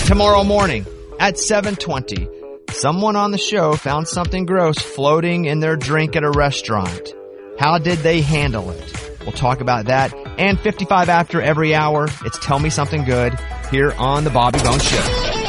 Tomorrow morning at 7:20, someone on the show found something gross floating in their drink at a restaurant. How did they handle it? We'll talk about that. And 55 after every hour, it's Tell Me Something Good here on The Bobby Bones Show.